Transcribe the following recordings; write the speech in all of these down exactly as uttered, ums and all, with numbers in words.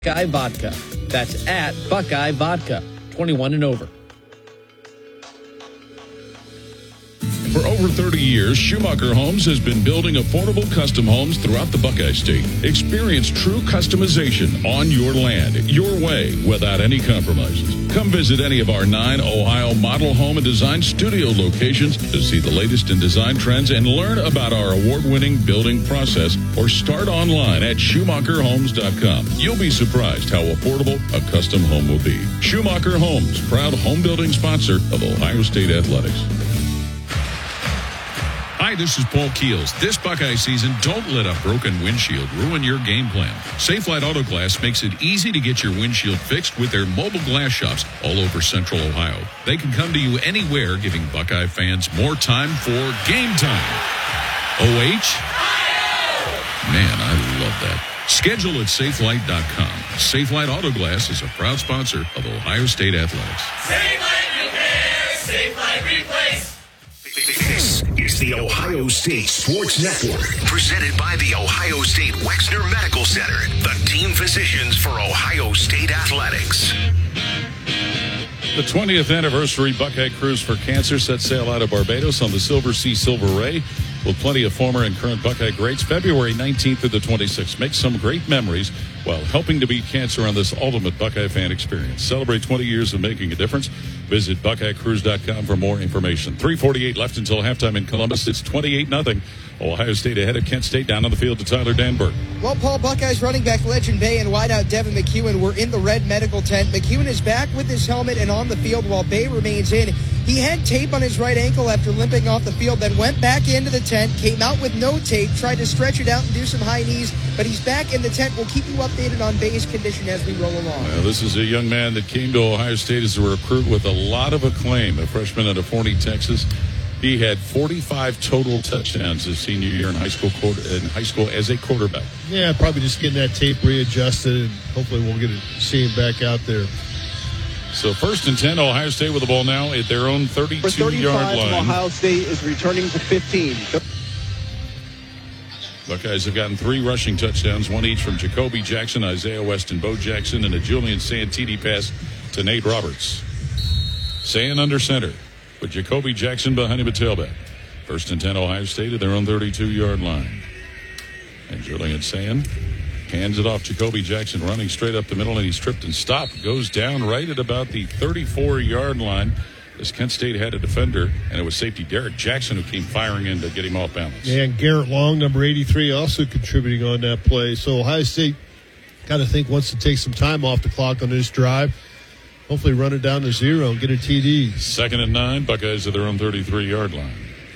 Buckeye Vodka. That's at Buckeye Vodka. twenty-one and over. For over thirty years, Schumacher Homes has been building affordable custom homes throughout the Buckeye State. Experience true customization on your land, your way, without any compromises. Come visit any of our nine Ohio model home and design studio locations to see the latest in design trends and learn about our award-winning building process, or start online at Schumacher Homes dot com. You'll be surprised how affordable a custom home will be. Schumacher Homes, proud home building sponsor of Ohio State Athletics. Hi, this is Paul Keels. This Buckeye season, don't let a broken windshield ruin your game plan. Safelite Auto Glass makes it easy to get your windshield fixed with their mobile glass shops all over Central Ohio. They can come to you anywhere, giving Buckeye fans more time for game time. O H? Man, I love that. Schedule at Safelite dot com. Safelite Auto Glass is a proud sponsor of Ohio State Athletics. Safelite Repair, Safelite Replace. This is the Ohio State Sports Network, presented by the Ohio State Wexner Medical Center, the team physicians for Ohio State Athletics. The twentieth anniversary Buckeye Cruise for Cancer sets sail out of Barbados on the Silver Sea Silver Ray with plenty of former and current Buckeye greats, February nineteenth through the twenty-sixth. Make some great memories while helping to beat cancer on this ultimate Buckeye fan experience. Celebrate twenty years of making a difference. Visit Buckeye Cruise dot com for more information. three forty-eight left until halftime in Columbus. It's twenty-eight nothing. Ohio State ahead of Kent State. Down on the field to Tyler Danberg. Well, Paul, Buckeyes running back Legend Bay and wideout Devin McEwen were in the red medical tent. McEwen is back with his helmet and on the field while Bay remains in. He had tape on his right ankle after limping off the field, then went back into the tent, came out with no tape, tried to stretch it out and do some high knees, but he's back in the tent. We'll keep you updated on Bay's condition as we roll along. Well, this is a young man that came to Ohio State as a recruit with a lot of acclaim, a freshman out of Forney, Texas. He had forty-five total touchdowns his senior year in high school in high school as a quarterback. Yeah, probably just getting that tape readjusted, and hopefully we'll get to see him back out there. So first and ten, Ohio State with the ball now at their own thirty-two-yard line. Ohio State is returning to fifteen. Buckeyes have gotten three rushing touchdowns, one each from Jacoby Jackson, Isaiah West, and Bo Jackson, and a Julian Santini pass to Nate Roberts. Sayin under center, with Jacoby Jackson behind him at tailback. First and ten, Ohio State at their own thirty-two-yard line. And Julian Sayin hands it off. Jacoby Jackson running straight up the middle, and he's tripped and stopped. Goes down right at about the thirty-four-yard line. As Kent State had a defender, and it was safety Derek Jackson who came firing in to get him off balance. Yeah, and Garrett Long, number eighty-three, also contributing on that play. So Ohio State got to think wants to take some time off the clock on this drive. Hopefully run it down to zero and get a T D. Second and nine, Buckeyes at their own thirty-three-yard line.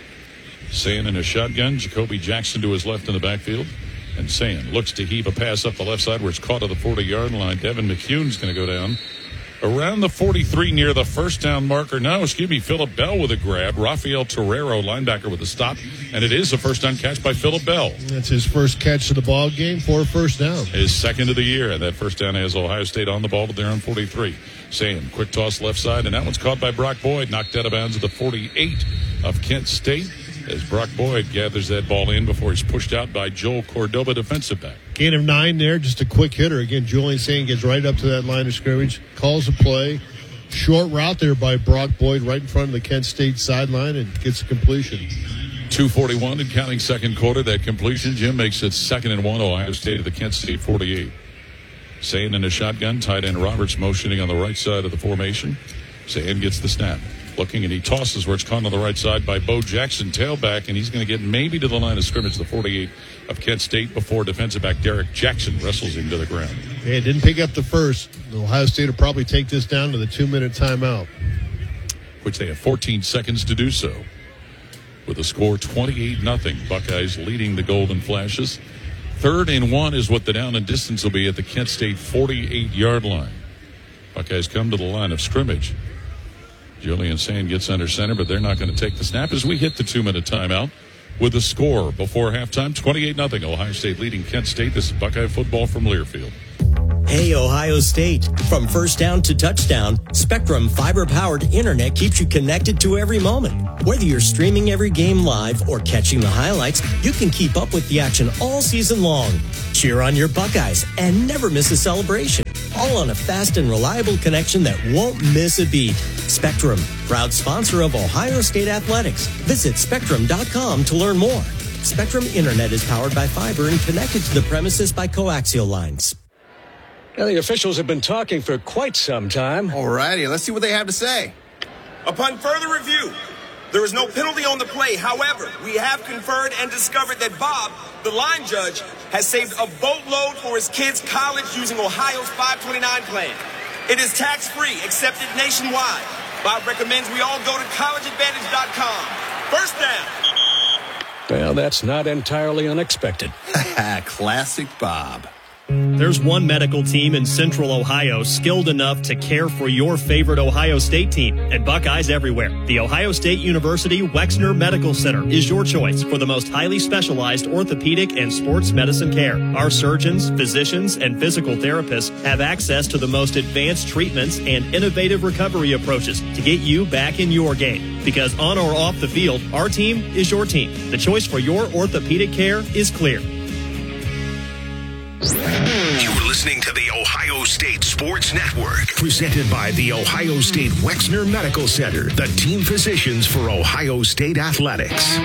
Sayin in a shotgun, Jacoby Jackson to his left in the backfield. And Sayin looks to heave a pass up the left side where it's caught at the forty-yard line. Devin McEwen's going to go down around the forty-three near the first down marker. No, excuse me, Phillip Bell with a grab. Rafael Torrero, linebacker, with a stop. And it is a first down catch by Phillip Bell. That's his first catch of the ball game for a first down. His second of the year. And that first down has Ohio State on the ball to their own forty-three. Sayin, quick toss left side. And that one's caught by Brock Boyd. Knocked out of bounds at the forty-eight of Kent State, as Brock Boyd gathers that ball in before he's pushed out by Joel Cordoba, defensive back. Gain of nine there, just a quick hitter. Again, Julian Sayin gets right up to that line of scrimmage, calls a play. Short route there by Brock Boyd right in front of the Kent State sideline and gets a completion. two forty-one and counting second quarter. That completion, Jim, makes it second and one. Ohio State at the Kent State forty-eight. Sayin in a shotgun, tight end Roberts motioning on the right side of the formation. Sayin gets the snap. Looking, and he tosses where it's caught on the right side by Bo Jackson, tailback, and he's going to get maybe to the line of scrimmage, the forty-eight of Kent State, before defensive back Derek Jackson wrestles him to the ground. Yeah, didn't pick up the first. Ohio State will probably take this down to the two-minute timeout, which they have fourteen seconds to do so. With the score twenty-eight nothing, Buckeyes leading the Golden Flashes. Third and one is what the down and distance will be at the Kent State forty-eight-yard line. Buckeyes come to the line of scrimmage. Julian Sayin gets under center, but they're not going to take the snap as we hit the two-minute timeout with the score before halftime, twenty-eight nothing. Ohio State leading Kent State. This is Buckeye football from Learfield. Hey, Ohio State. From first down to touchdown, Spectrum fiber-powered internet keeps you connected to every moment. Whether you're streaming every game live or catching the highlights, you can keep up with the action all season long. Cheer on your Buckeyes and never miss a celebration. All on a fast and reliable connection that won't miss a beat. Spectrum, proud sponsor of Ohio State Athletics. Visit spectrum dot com to learn more. Spectrum Internet is powered by fiber and connected to the premises by coaxial lines. Now, the officials have been talking for quite some time. All righty, let's see what they have to say. Upon further review, there is no penalty on the play. However, we have conferred and discovered that Bob, the line judge, has saved a boatload for his kids' college using Ohio's five twenty-nine plan. It is tax-free, accepted nationwide. Bob recommends we all go to college advantage dot com. First down. Well, that's not entirely unexpected. Classic Bob. There's one medical team in Central Ohio skilled enough to care for your favorite Ohio State team, and Buckeyes everywhere. The Ohio State University Wexner Medical Center is your choice for the most highly specialized orthopedic and sports medicine care. Our surgeons, physicians, and physical therapists have access to the most advanced treatments and innovative recovery approaches to get you back in your game. Because on or off the field, our team is your team. The choice for your orthopedic care is clear. You're listening to the Ohio State Sports Network, presented by the Ohio State Wexner Medical Center, the team physicians for Ohio State Athletics.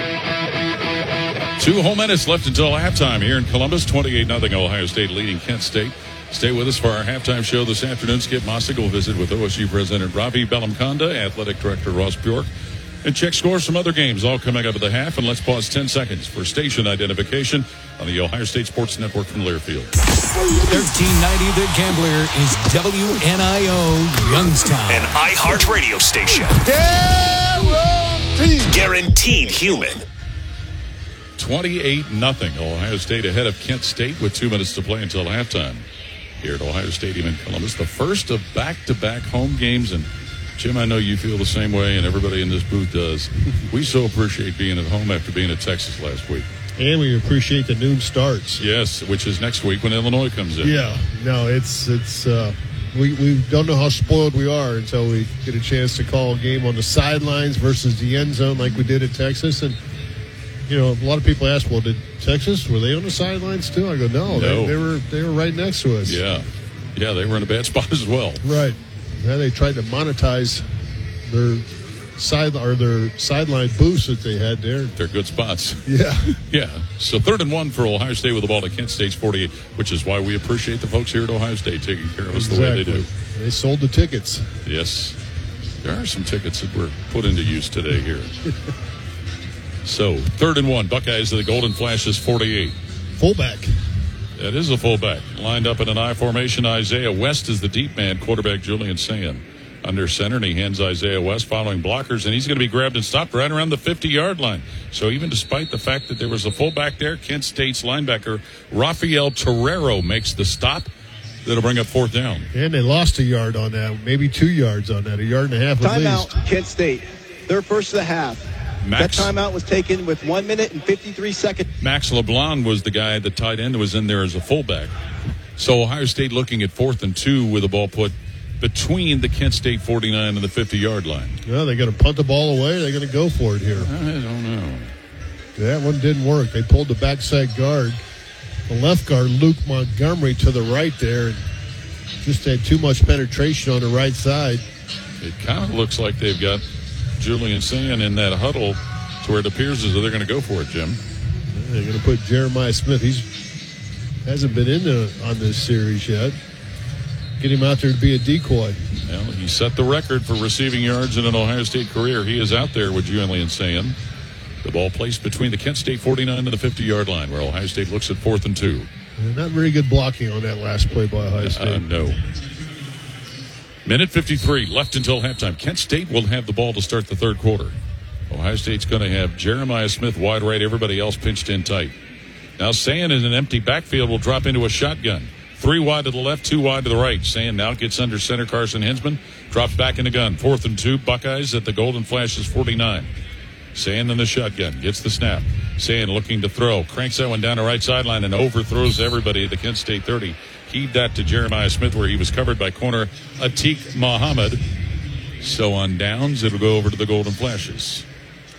Two whole minutes left until halftime here in Columbus. twenty-eight nothing Ohio State leading Kent State. Stay with us for our halftime show this afternoon. Skip Mossick will visit with O S U President Ravi Bellamkonda, Athletic Director Ross Bjork, and check scores from other games, all coming up at the half. And let's pause ten seconds for station identification on the Ohio State Sports Network from Learfield. thirteen ninety The Gambler is W N I O Youngstown. An iHeartRadio station. Guaranteed. Guaranteed human. twenty-eight nothing Ohio State ahead of Kent State with two minutes to play until halftime here at Ohio Stadium in Columbus. The first of back-to-back home games. And Jim, I know you feel the same way, and everybody in this booth does. We so appreciate being at home after being at Texas last week. And we appreciate the noon starts. Yes, which is next week when Illinois comes in. Yeah, no, it's it's uh, we we don't know how spoiled we are until we get a chance to call a game on the sidelines versus the end zone like we did at Texas. And you know, a lot of people ask, well, did Texas, were they on the sidelines too? I go, no, no. They, they were they were right next to us. Yeah, yeah, they were in a bad spot as well. Right. Yeah, they tried to monetize their side or their sideline booths that they had there. They're good spots. Yeah. Yeah. So third and one for Ohio State with the ball at Kent State's forty-eight, which is why we appreciate the folks here at Ohio State taking care of us exactly. the way they do. They sold the tickets. Yes. There are some tickets that were put into use today here. So third and one, Buckeyes of the Golden Flashes forty-eight. Fullback. That is a fullback. Lined up in an I formation, Isaiah West is the deep man. Quarterback Julian Sand under center, and he hands Isaiah West following blockers, and he's going to be grabbed and stopped right around the fifty-yard line. So even despite the fact that there was a fullback there, Kent State's linebacker Rafael Torrero makes the stop. That'll bring up fourth down. And they lost a yard on that, maybe two yards on that, a yard and a half at least. Timeout, Kent State. Their first of the half. Max, that timeout was taken with one minute and fifty-three seconds. Max LeBlanc was the guy, the tight end, that was in there as a fullback. So Ohio State looking at fourth and two with the ball put between the Kent State forty-nine and the fifty-yard line. Well, they're going to punt the ball away. They're going to go for it here. I don't know. That one didn't work. They pulled the backside guard, the left guard, Luke Montgomery, to the right there, and just had too much penetration on the right side. It kind of looks like they've got Julian Sand in that huddle to where it appears as though they're going to go for it, Jim. They're going to put Jeremiah Smith. He's hasn't been in the, on this series yet. Get him out there to be a decoy. Well, he set the record for receiving yards in an Ohio State career. He is out there with Julian Sand. The ball placed between the Kent State forty-nine and the fifty-yard line, where Ohio State looks at fourth and two. And not very good blocking on that last play by Ohio State. Uh, no. Minute fifty-three left until halftime. Kent State will have the ball to start the third quarter. Ohio State's going to have Jeremiah Smith wide right, everybody else pinched in tight. Now Sand in an empty backfield will drop into a shotgun. Three wide to the left, two wide to the right. Sand now gets under center. Carson Hensman drops back in the gun. Fourth and two, Buckeyes at the Golden Flashes forty-nine. Sand in the shotgun, gets the snap. Sand looking to throw, cranks that one down the right sideline and overthrows everybody at the Kent State thirty. Keyed that to Jeremiah Smith, where he was covered by corner Atiq Muhammad. So on downs, it'll go over to the Golden Flashes.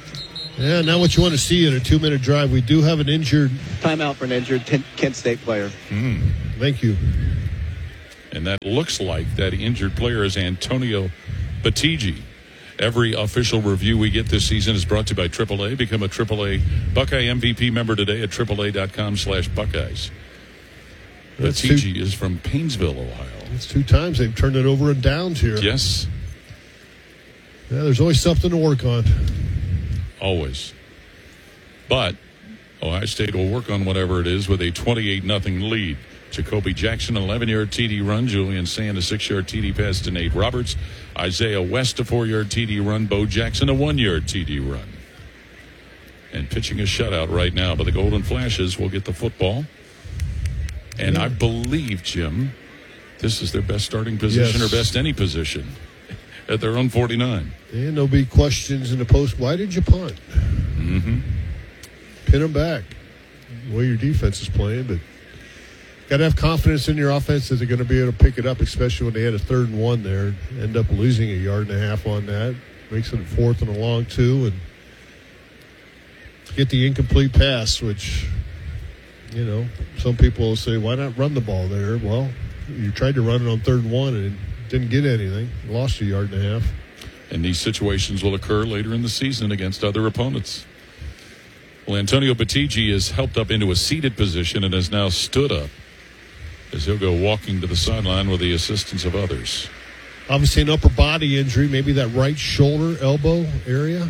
Yeah, now what you want to see in a two-minute drive. We do have an injured. Timeout for an injured Kent State player. Mm. Thank you. And that looks like that injured player is Antonio Batigi. Every official review we get this season is brought to you by triple A. Become a triple A Buckeye M V P member today at triple A dot com slash Buckeyes. Batigi is from Painesville, Ohio. It's two times they've turned it over and downs here. Yes. Yeah, there's always something to work on. Always. But Ohio State will work on whatever it is with a twenty-eight nothing lead. Jacoby Jackson, an eleven-yard T D run. Julian Sand, a six-yard T D pass to Nate Roberts. Isaiah West, a four-yard T D run. Bo Jackson, a one-yard T D run. And pitching a shutout right now. But the Golden Flashes will get the football. And I believe, Jim, this is their best starting position yes. or best any position at their own forty-nine. And there'll be questions in the post. Why did you punt? Mm-hmm. Pin them back. The way your defense is playing, but got to have confidence in your offense that they're going to be able to pick it up, especially when they had a third and one there. End up losing a yard and a half on that. Makes it a fourth and a long two, and get the incomplete pass, which, you know, some people will say, why not run the ball there? Well, you tried to run it on third and one and didn't get anything. Lost a yard and a half. And these situations will occur later in the season against other opponents. Well, Antonio Batigi is helped up into a seated position and has now stood up as he'll go walking to the sideline with the assistance of others. Obviously an upper body injury, maybe that right shoulder, elbow area.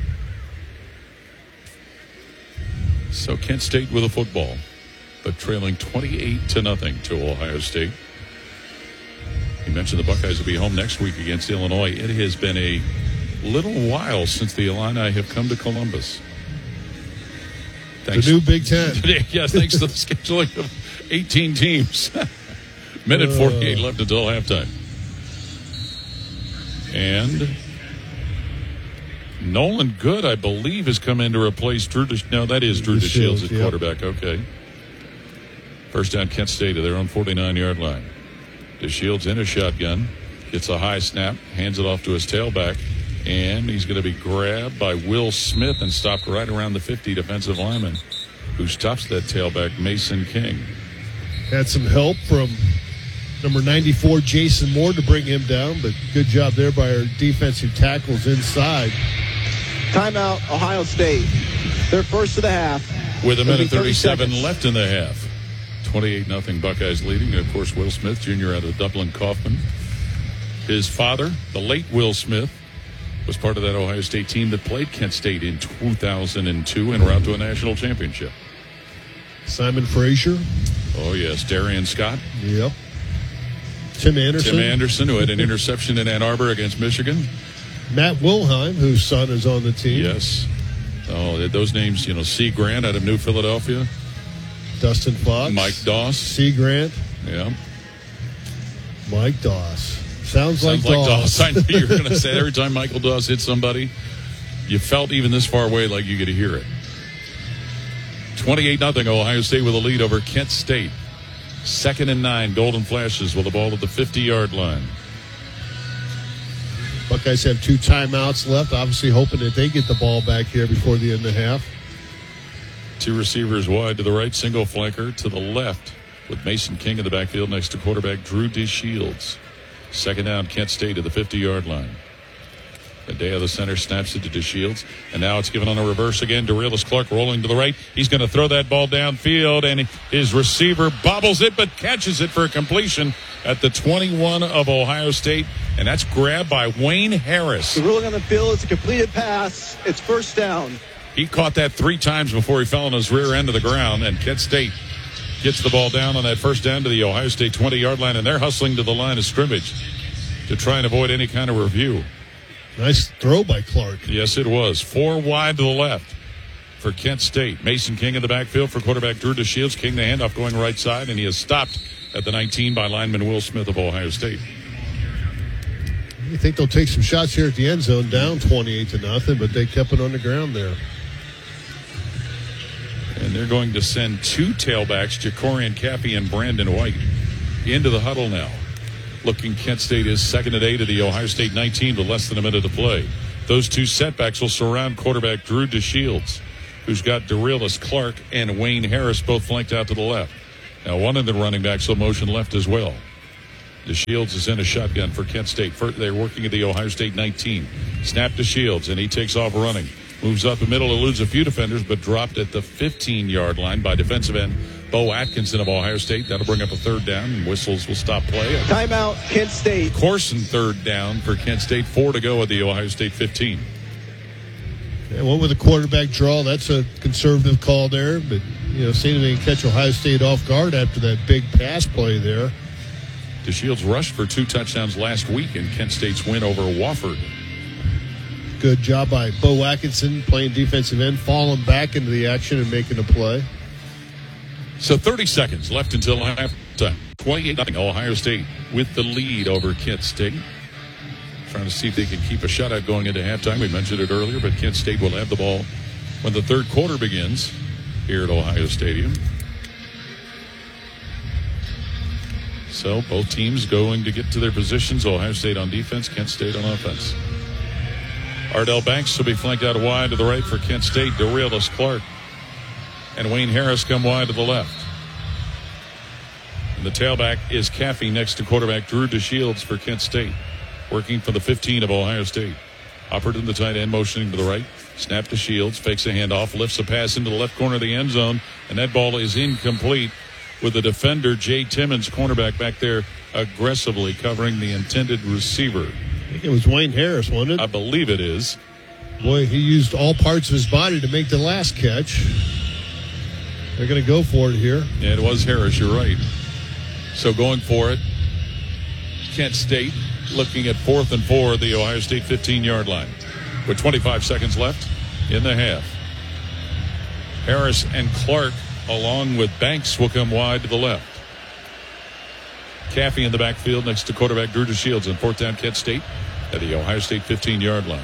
So Kent State with a football, but trailing twenty-eight to nothing to Ohio State. You mentioned the Buckeyes will be home next week against Illinois. It has been a little while since the Illini have come to Columbus. Thanks. The new Big Ten. Yes, thanks to the scheduling of eighteen teams. Minute forty-eight uh. left until halftime. And Nolan Good, I believe, has come in to replace Drew. De- no, that is Drew DeShields at yep. quarterback. Okay. First down, Kent State to their own forty-nine-yard line. DeShields in a shotgun, gets a high snap, hands it off to his tailback, and he's going to be grabbed by Will Smith and stopped right around the fifty defensive lineman, who stops that tailback, Mason King. Had some help from number ninety-four, Jason Moore, to bring him down, but good job there by our defensive tackles inside. Timeout, Ohio State. They're first of the half. With a minute thirty-seven left in the half. twenty-eight nothing Buckeyes leading. And, of course, Will Smith, Junior out of Dublin Kaufman. His father, the late Will Smith, was part of that Ohio State team that played Kent State in two thousand two and route to a national championship. Simon Frazier. Oh, yes. Darian Scott. Yep. Tim Anderson. Tim Anderson, who had an interception in Ann Arbor against Michigan. Matt Wilhelm, whose son is on the team. Yes. Oh, those names, you know, C. Grant out of New Philadelphia. Dustin Fox. Mike Doss. C. Grant. Yeah. Mike Doss. Sounds, Sounds like, like Doss. Doss. I knew you were going to say every time Michael Doss hit somebody, you felt even this far away like you could hear it. twenty-eight nothing Ohio State with a lead over Kent State. Second and nine, Golden Flashes with the ball at the fifty-yard line. Buckeyes have two timeouts left, obviously hoping that they get the ball back here before the end of the half. Two receivers wide to the right, single flanker to the left with Mason King in the backfield next to quarterback Drew DeShields. Second down, Kent State to the fifty-yard line. Adea, the center, snaps it to DeShields, and now it's given on a reverse again. Darius Clark rolling to the right. He's going to throw that ball downfield, and his receiver bobbles it but catches it for a completion at the twenty-one of Ohio State, and that's grabbed by Wayne Harris. The ruling on the field is a completed pass. It's first down. He caught that three times before he fell on his rear end of the ground, and Kent State gets the ball down on that first down to the Ohio State twenty-yard line, and they're hustling to the line of scrimmage to try and avoid any kind of review. Nice throw by Clark. Yes, it was. Four wide to the left for Kent State. Mason King in the backfield for quarterback Drew DeShields. King the handoff going right side, and he is stopped at the nineteen by lineman Will Smith of Ohio State. You think they'll take some shots here at the end zone, down twenty-eight to nothing, but they kept it on the ground there. And they're going to send two tailbacks, Jacorian Caffey and Brandon White, into the huddle now. Looking, Kent State is second and eight to the Ohio State nineteen with less than a minute to play. Those two setbacks will surround quarterback Drew DeShields, who's got Darius Clark and Wayne Harris both flanked out to the left. Now, one of the running backs will motion left as well. DeShields is in a shotgun for Kent State. They're working at the Ohio State nineteen. Snap to Shields, and he takes off running. Moves up the middle, eludes a few defenders, but dropped at the fifteen-yard line by defensive end Bo Atkinson of Ohio State. That'll bring up a third down, and whistles will stop play. Timeout, Kent State. Corson third down for Kent State. Four to go at the Ohio State fifteen. Yeah, one with a quarterback draw. That's a conservative call there, but you know, seeing they can catch Ohio State off guard after that big pass play there. DeShields rushed for two touchdowns last week in Kent State's win over Wofford. Good job by Bo Atkinson playing defensive end, falling back into the action and making a play. So thirty seconds left until halftime. twenty-eight nothing Ohio State with the lead over Kent State. Trying to see if they can keep a shutout going into halftime. We mentioned it earlier, but Kent State will have the ball when the third quarter begins here at Ohio Stadium. So both teams going to get to their positions. Ohio State on defense, Kent State on offense. Ardell Banks will be flanked out wide to the right for Kent State. Darius Clark and Wayne Harris come wide to the left. And the tailback is Caffey next to quarterback Drew DeShields for Kent State. Working for the fifteen of Ohio State. Hubbard in the tight end, motioning to the right. Snap to Shields, fakes a handoff, lifts a pass into the left corner of the end zone, and that ball is incomplete with the defender, Jay Timmons, cornerback back there aggressively covering the intended receiver. I think it was Wayne Harris, wasn't it? I believe it is. Boy, he used all parts of his body to make the last catch. They're going to go for it here. Yeah, it was Harris, you're right. So going for it, Kent State looking at fourth and four at the Ohio State fifteen-yard line with twenty-five seconds left in the half. Harris and Clark, along with Banks, will come wide to the left. Caffey in the backfield next to quarterback Drew DeShields in fourth down Kent State at the Ohio State fifteen-yard line.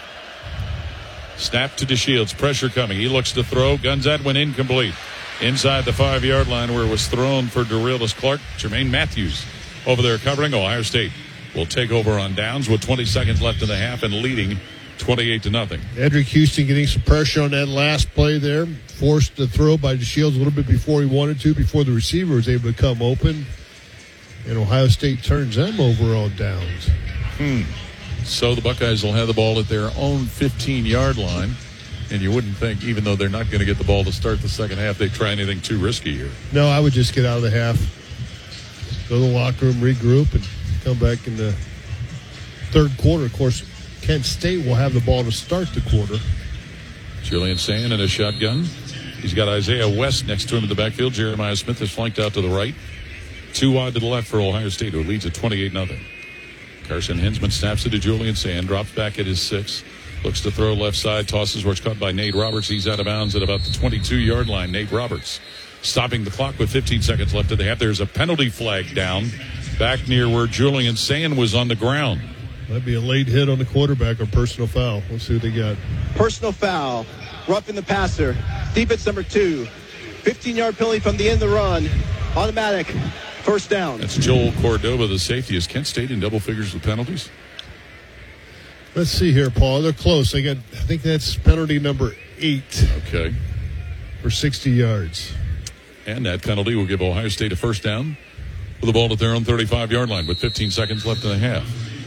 Snap to DeShields, pressure coming. He looks to throw. Guns that went incomplete. Inside the five-yard line where it was thrown for Darius Clark. Jermaine Matthews over there covering. Ohio State will take over on downs with twenty seconds left in the half and leading twenty-eight to nothing. Edric Houston getting some pressure on that last play there. Forced the throw by DeShields a little bit before he wanted to, before the receiver was able to come open. And Ohio State turns them over on downs. Hmm. So the Buckeyes will have the ball at their own fifteen-yard line. And you wouldn't think, even though they're not going to get the ball to start the second half, they'd try anything too risky here. No, I would just get out of the half, go to the locker room, regroup, and come back in the third quarter. Of course, Kent State will have the ball to start the quarter. Julian Sand in a shotgun. He's got Isaiah West next to him in the backfield. Jeremiah Smith is flanked out to the right. Two wide to the left for Ohio State, who leads at twenty-eight nothing. Carson Hinsman snaps it to Julian Sand, drops back at his six. Looks to throw left side, tosses where it's caught by Nate Roberts. He's out of bounds at about the twenty-two-yard line. Nate Roberts stopping the clock with fifteen seconds left in the half. There's a penalty flag down back near where Julian Sand was on the ground. Might be a late hit on the quarterback or personal foul. Let's see what they got. Personal foul. Roughing the passer. Defense number two. fifteen-yard penalty from the end of the run. Automatic. First down. That's Joel Cordova, the safety. Is Kent State in double figures with penalties? Let's see here, Paul. They're close. They got, I think that's penalty number eight. Okay. For sixty yards. And that penalty will give Ohio State a first down with the ball at their own thirty-five-yard line with fifteen seconds left in the half.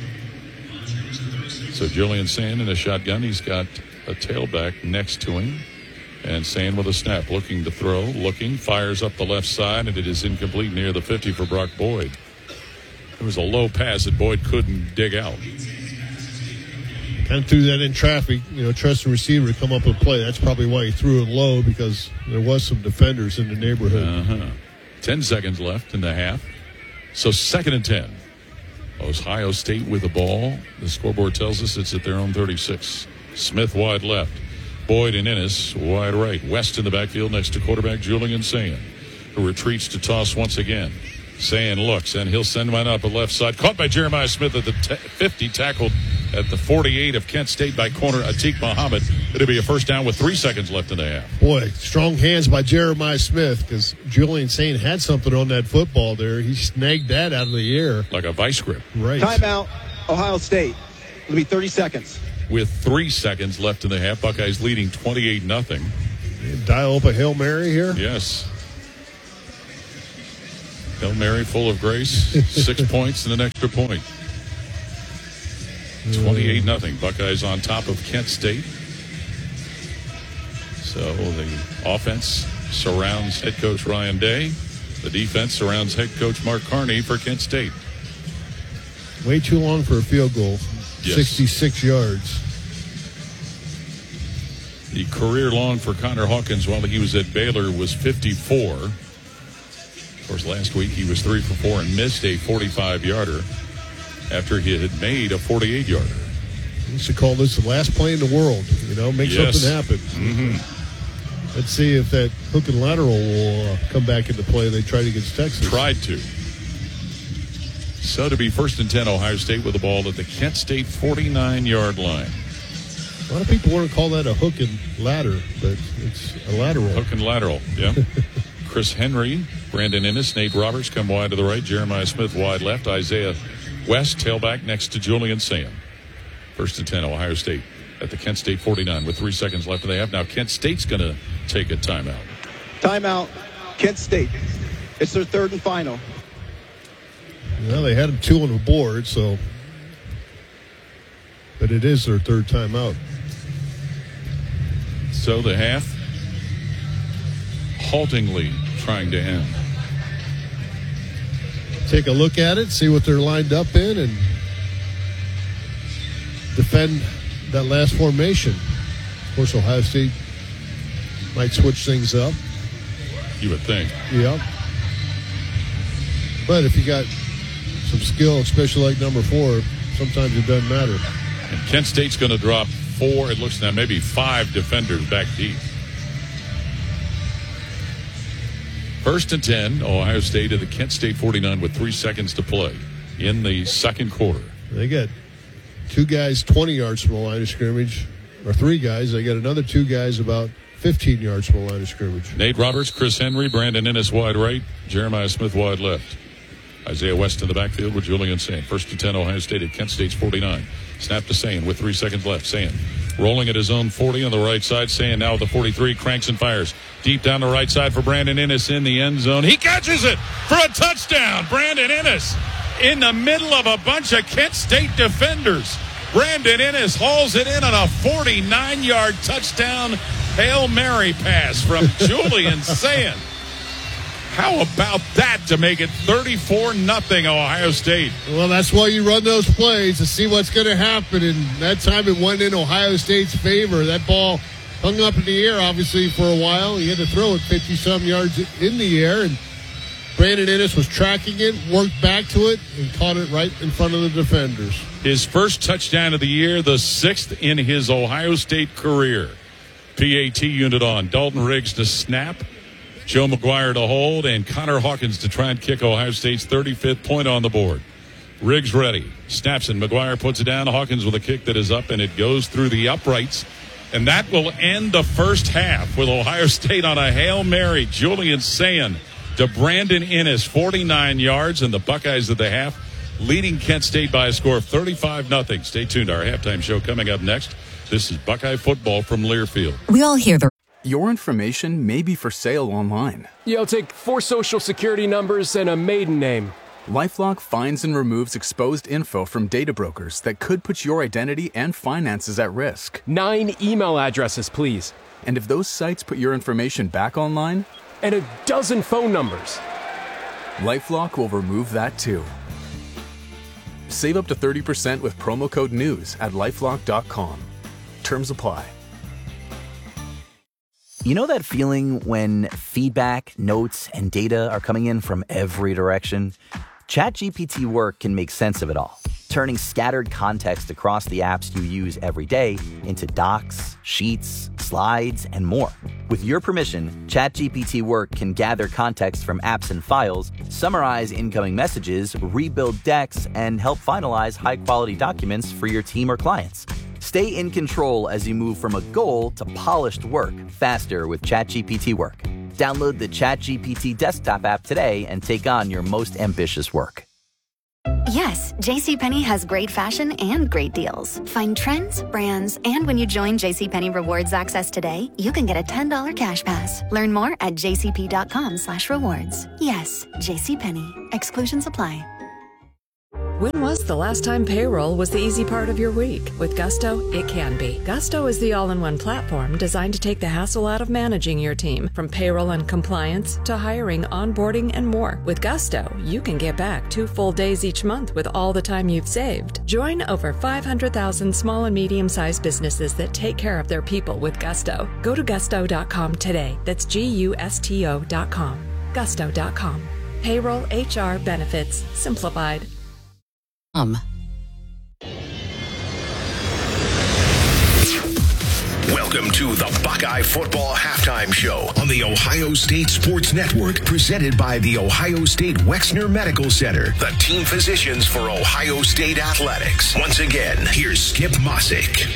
So Julian Sand in a shotgun. He's got a tailback next to him. And Sand with a snap, looking to throw, looking, fires up the left side, and it is incomplete near the fifty for Brock Boyd. There was a low pass that Boyd couldn't dig out. Kind of threw that in traffic, you know, trusting receiver to come up and play. That's probably why he threw it low, because there was some defenders in the neighborhood. Uh-huh. Ten seconds left in the half. So second and ten. Ohio State with the ball. The scoreboard tells us it's at their own thirty-six. Smith wide left. Boyd and Ennis wide right. West in the backfield next to quarterback Julian Sand, who retreats to toss once again. Sand looks, and he'll send one up the left side. Caught by Jeremiah Smith at the t- fifty, tackled at the forty-eight of Kent State by corner Atiq Muhammad. It'll be a first down with three seconds left in the half. Boy, strong hands by Jeremiah Smith, because Julian Sand had something on that football there. He snagged that out of the air. Like a vice grip. Right. Timeout, Ohio State. It'll be thirty seconds. with three seconds left in the half. Buckeyes leading twenty-eight nothing. Dial up a Hail Mary here? Yes. Hail Mary full of grace. Six points and an extra point. twenty-eight nothing. Buckeyes on top of Kent State. So the offense surrounds head coach Ryan Day. The defense surrounds head coach Mark Carney for Kent State. Way too long for a field goal. Yes. sixty-six yards. The career long for Connor Hawkins while he was at Baylor was fifty-four. Of course, last week he was three for four and missed a forty-five yarder after he had made a forty-eight yarder. We used to call this the last play in the world. You know, make yes. something happen. Mm-hmm. Let's see if that hook and lateral will uh, come back into play. They tried against Texas. Tried to. So to be first and ten, Ohio State with the ball at the Kent State forty-nine-yard line. A lot of people want to call that a hook and ladder, but it's a lateral. Hook and lateral, yeah. Chris Henry, Brandon Ennis, Nate Roberts come wide to the right. Jeremiah Smith wide left. Isaiah West tailback next to Julian Sam. First and ten, Ohio State at the Kent State forty-nine with three seconds left in the half. Now Kent State's going to take a timeout. Timeout, Kent State. It's their third and final. Well, they had two on the board, so. But it is their third timeout. So the half haltingly trying to end. Take a look at it, see what they're lined up in, and defend that last formation. Of course, Ohio State might switch things up. You would think. Yeah. But if you got some skill, especially like number four, sometimes it doesn't matter. And Kent State's going to drop four, it looks now, maybe five defenders back deep. First and ten, Ohio State at the Kent State forty-nine with three seconds to play in the second quarter. They got two guys twenty yards from the line of scrimmage, or three guys. They got another two guys about fifteen yards from the line of scrimmage. Nate Roberts, Chris Henry, Brandon Ennis wide right, Jeremiah Smith wide left. Isaiah West in the backfield with Julian Sayin. First and ten, Ohio State at Kent State's forty-nine. Snap to Sayin with three seconds left. Sayin rolling at his own forty on the right side. Sayin now at the forty-three, cranks and fires. Deep down the right side for Brandon Ennis in the end zone. He catches it for a touchdown. Brandon Ennis in the middle of a bunch of Kent State defenders. Brandon Ennis hauls it in on a forty-nine-yard touchdown Hail Mary pass from Julian Sayin. How about that to make it thirty-four nothing Ohio State? Well, that's why you run those plays to see what's going to happen. And that time it went in Ohio State's favor. That ball hung up in the air, obviously, for a while. He had to throw it fifty-some yards in the air. And Brandon Ennis was tracking it, worked back to it, and caught it right in front of the defenders. His first touchdown of the year, the sixth in his Ohio State career. P A T unit on. Dalton Riggs to snap. Joe McGuire to hold, and Connor Hawkins to try and kick Ohio State's thirty-fifth point on the board. Riggs ready. Snaps and McGuire puts it down. Hawkins with a kick that is up, and it goes through the uprights. And that will end the first half with Ohio State on a Hail Mary. Julian Sayin to Brandon Ennis, forty-nine yards, and the Buckeyes at the half leading Kent State by a score of thirty-five nothing. Stay tuned. Our halftime show coming up next. This is Buckeye football from Learfield. We all hear the... Your information may be for sale online. Yeah, I'll take four social security numbers and a maiden name. LifeLock finds and removes exposed info from data brokers that could put your identity and finances at risk. Nine email addresses, please. And if those sites put your information back online? And a dozen phone numbers. LifeLock will remove that too. Save up to thirty percent with promo code NEWS at lifelock dot com. Terms apply. You know that feeling when feedback, notes, and data are coming in from every direction? ChatGPT Work can make sense of it all, turning scattered context across the apps you use every day into docs, sheets, slides, and more. With your permission, ChatGPT Work can gather context from apps and files, summarize incoming messages, rebuild decks, and help finalize high-quality documents for your team or clients. Stay in control as you move from a goal to polished work faster with ChatGPT Work. Download the ChatGPT desktop app today and take on your most ambitious work. Yes, JCPenney has great fashion and great deals. Find trends, brands, and when you join JCPenney Rewards Access today, you can get a ten dollars cash pass. Learn more at jcp.com slash rewards. Yes, JCPenney. Exclusions apply. When was the last time payroll was the easy part of your week? With Gusto, it can be. Gusto is the all-in-one platform designed to take the hassle out of managing your team, from payroll and compliance to hiring, onboarding, and more. With Gusto, you can get back two full days each month with all the time you've saved. Join over five hundred thousand small and medium-sized businesses that take care of their people with Gusto. Go to gusto dot com today. That's G U S T O dot com. gusto dot com. Payroll, H R, benefits, simplified. Um. Welcome to the Buckeye Football Halftime Show on the Ohio State Sports Network, presented by the Ohio State Wexner Medical Center, the team physicians for Ohio State athletics. Once again, here's Skip Mossick.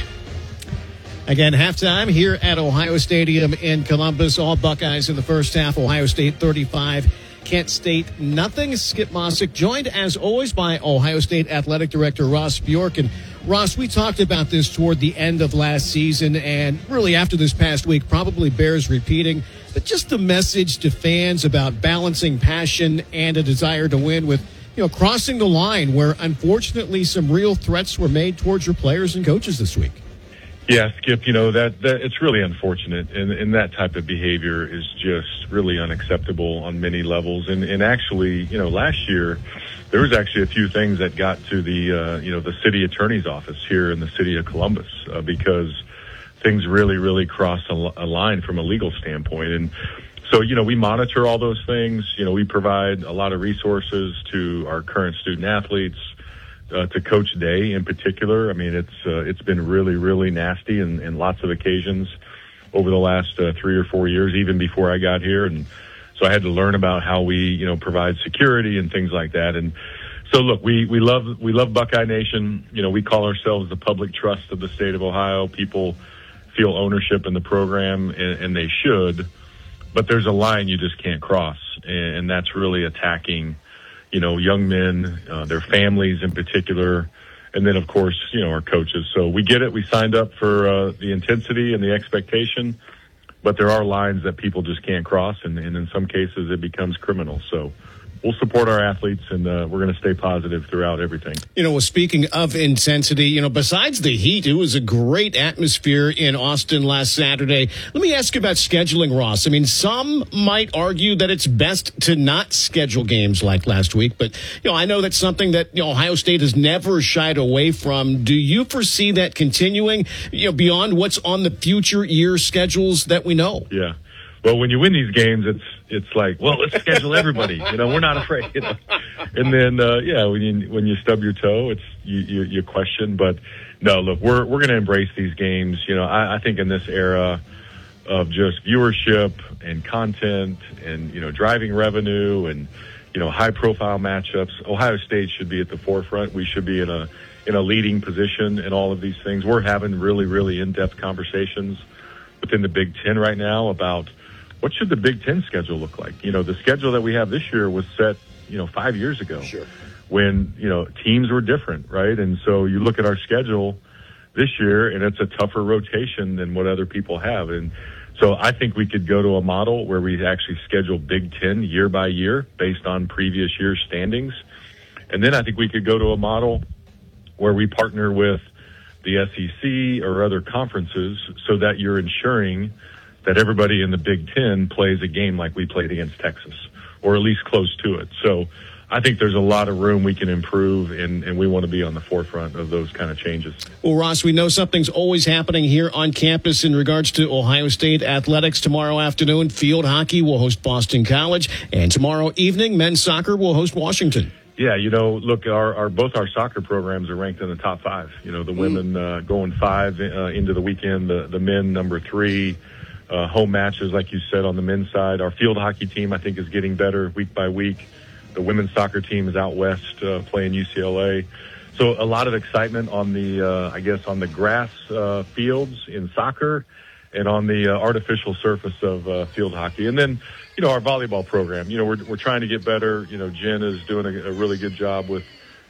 Again, halftime here at Ohio Stadium in Columbus. All Buckeyes in the first half. Ohio State thirty-five. Kent State nothing. Skip Mossick, joined as always by Ohio State Athletic Director Ross Bjork. And Ross, we talked about this toward the end of last season, and really after this past week probably bears repeating, but just the message to fans about balancing passion and a desire to win with, you know, crossing the line where unfortunately some real threats were made towards your players and coaches this week. Yeah, Skip, you know, that, that it's really unfortunate, and, and that type of behavior is just really unacceptable on many levels. And, and actually, you know, last year, there was actually a few things that got to the, uh, you know, the city attorney's office here in the city of Columbus uh, because things really, really crossed a, a line from a legal standpoint. And so, you know, we monitor all those things. You know, we provide a lot of resources to our current student athletes, Uh, to Coach Day in particular. I mean, it's uh, it's been really, really nasty in, in lots of occasions over the last uh, three or four years, even before I got here. And so I had to learn about how we, you know, provide security and things like that. And so, look, we, we love we love Buckeye Nation. You know, we call ourselves the public trust of the state of Ohio. People feel ownership in the program, and, and they should. But there's a line you just can't cross, and, and that's really attacking, you know, young men, uh, their families in particular, and then, of course, you know, our coaches. So we get it. We signed up for uh, the intensity and the expectation, but there are lines that people just can't cross, and, and in some cases it becomes criminal. So we'll support our athletes, and uh, we're going to stay positive throughout everything. You know, well, speaking of intensity, you know, besides the heat, it was a great atmosphere in Austin last Saturday. Let me ask you about scheduling, Ross. I mean, some might argue that it's best to not schedule games like last week, but, you know, I know that's something that, you know, Ohio State has never shied away from. Do you foresee that continuing, you know, beyond what's on the future year schedules that we know? Yeah. Well, when you win these games, it's it's like, well, let's schedule everybody. You know, we're not afraid. You know? And then, uh, yeah, when you when you stub your toe, it's you, you, you question. But no, look, we're we're going to embrace these games. You know, I, I think in this era of just viewership and content and, you know, driving revenue and, you know, high profile matchups, Ohio State should be at the forefront. We should be in a in a leading position in all of these things. We're having really, really in-depth conversations within the Big Ten right now about what should the Big Ten schedule look like? You know, the schedule that we have this year was set, you know, five years ago. Sure. When, you know, teams were different, right? And so you look at our schedule this year, and it's a tougher rotation than what other people have. And so I think we could go to a model where we actually schedule Big Ten year by year based on previous year's standings. And then I think we could go to a model where we partner with the S E C or other conferences so that you're ensuring that everybody in the Big Ten plays a game like we played against Texas, or at least close to it. So I think there's a lot of room we can improve, and, and we want to be on the forefront of those kind of changes. Well, Ross, we know something's always happening here on campus in regards to Ohio State athletics. Tomorrow afternoon, field hockey will host Boston College, and tomorrow evening, men's soccer will host Washington. Yeah, you know, look, our, our both our soccer programs are ranked in the top five. You know, the women uh, going five uh, into the weekend, the, the men number three. Uh, home matches, like you said, on the men's side. Our field hockey team, I think, is getting better week by week. The women's soccer team is out west uh, playing U C L A. So a lot of excitement on the, uh, I guess, on the grass uh, fields in soccer and on the uh, artificial surface of uh, field hockey. And then, you know, our volleyball program, you know, we're we're trying to get better. You know, Jen is doing a, a really good job with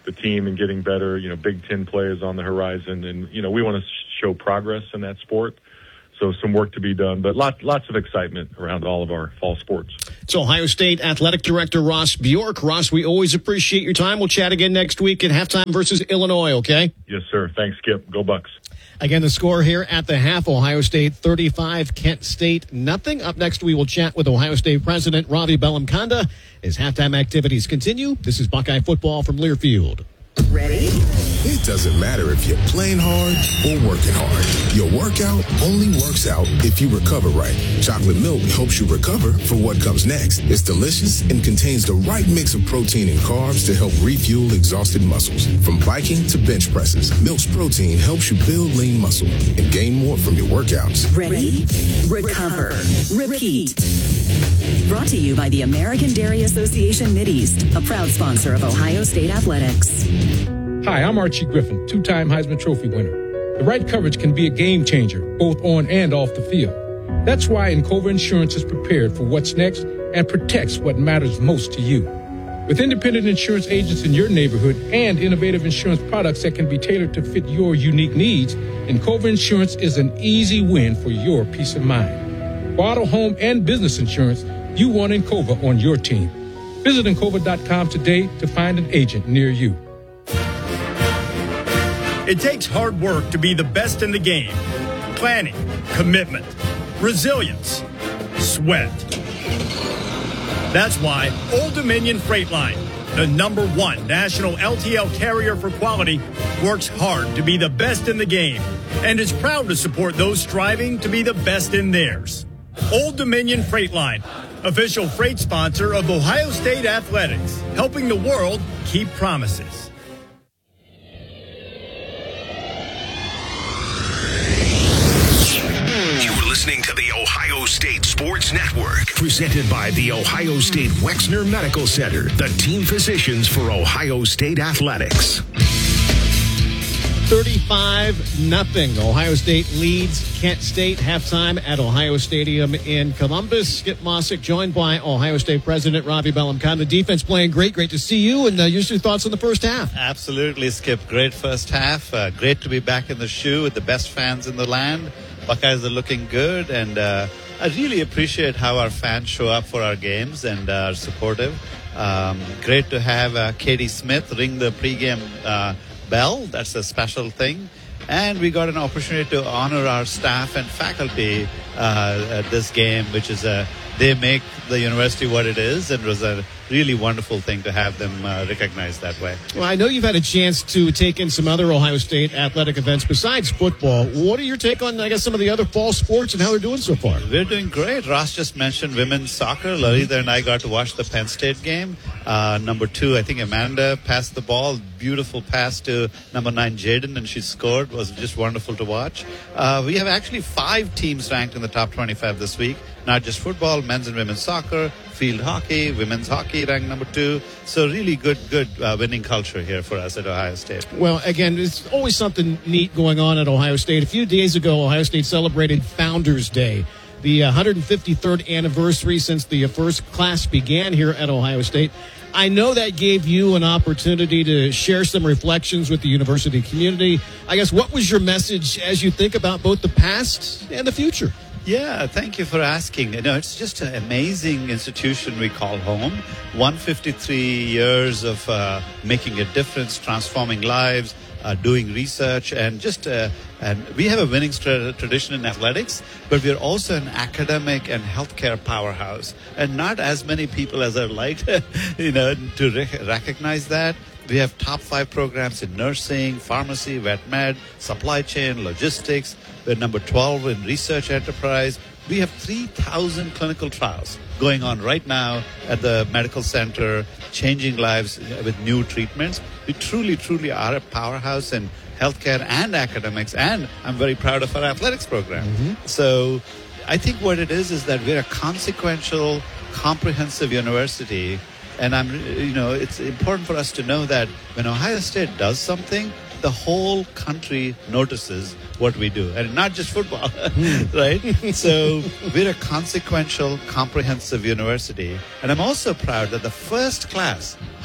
the team and getting better. You know, Big Ten play is on the horizon, and you know we want to show progress in that sport. So some work to be done, but lots lots of excitement around all of our fall sports. It's Ohio State Athletic Director Ross Bjork. Ross, we always appreciate your time. We'll chat again next week at halftime versus Illinois, okay? Yes, sir. Thanks, Skip. Go Bucks. Again, the score here at the half, Ohio State thirty-five, Kent State nothing. Up next, we will chat with Ohio State President Ravi Bellamkonda as halftime activities continue. This is Buckeye football from Learfield. Ready? It doesn't matter if you're playing hard or working hard. Your workout only works out if you recover right. Chocolate milk helps you recover for what comes next. It's delicious and contains the right mix of protein and carbs to help refuel exhausted muscles. From biking to bench presses, Milk's protein helps you build lean muscle and gain more from your workouts. Ready? Recover. Repeat. Brought to you by the American Dairy Association Mideast, a proud sponsor of Ohio State Athletics. Hi, I'm Archie Griffin, two-time Heisman Trophy winner. The right coverage can be a game changer, both on and off the field. That's why Encova Insurance is prepared for what's next and protects what matters most to you. With independent insurance agents in your neighborhood and innovative insurance products that can be tailored to fit your unique needs, Encova Insurance is an easy win for your peace of mind. For auto, home, and business insurance, you want Encova on your team. Visit Encova dot com today to find an agent near you. It takes hard work to be the best in the game. Planning, commitment, resilience, sweat. That's why Old Dominion Freight Line, the number one national L T L carrier for quality, works hard to be the best in the game and is proud to support those striving to be the best in theirs. Old Dominion Freight Line, official freight sponsor of Ohio State Athletics, helping the world keep promises. Listening to the Ohio State Sports Network, presented by the Ohio State Wexner Medical Center, the team physicians for Ohio State Athletics. thirty-five nothing. Ohio State leads Kent State halftime at Ohio Stadium in Columbus. Skip Mossick joined by Ohio State President Ravi Bellamkonda. The defense playing great. Great to see you. And uh, your thoughts on the first half? Absolutely, Skip. Great first half. Uh, great to be back in the shoe with the best fans in the land. Buckeyes are looking good, and uh, I really appreciate how our fans show up for our games and uh, are supportive. Um, great to have uh, Katie Smith ring the pregame uh, bell. That's a special thing. And we got an opportunity to honor our staff and faculty uh, at this game, which is a they make the university what it is, and it was a really wonderful thing to have them uh, recognized that way. Well, I know you've had a chance to take in some other Ohio State athletic events besides football. What are your take on, I guess, some of the other fall sports and how they're doing so far? We're doing great. Ross just mentioned women's soccer. Larita and I got to watch the Penn State game. Uh, number two, I think Amanda passed the ball. Beautiful pass to number nine, Jaden, and she scored. It was just wonderful to watch. Uh, we have actually five teams ranked in the top twenty-five this week. Not just football, men's and women's soccer, field hockey, women's hockey ranked number two. So really good, good uh, winning culture here for us at Ohio State. Well, again, there's always something neat going on at Ohio State. A few days ago, Ohio State celebrated Founders Day, the one hundred fifty-third anniversary since the first class began here at Ohio State. I know that gave you an opportunity to share some reflections with the university community. I guess, what was your message as you think about both the past and the future? Yeah, thank you for asking. You know, it's just an amazing institution we call home. one hundred fifty-three years of uh, making a difference, transforming lives, uh, doing research, and just uh, and we have a winning tra- tradition in athletics, but we're also an academic and healthcare powerhouse, and not as many people as I'd like, you know, to rec- recognize that. We have top five programs in nursing, pharmacy, vet med, supply chain, logistics. We're number twelve in research enterprise. We have three thousand clinical trials going on right now at the medical center, changing lives with new treatments. We truly, truly are a powerhouse in healthcare and academics, and I'm very proud of our athletics program. Mm-hmm. So I think what it is is that we're a consequential, comprehensive university. And I'm, you know, it's important for us to know that when Ohio State does something, the whole country notices what we do, and not just football, right? So we're a consequential, comprehensive university. And I'm also proud that the first class, one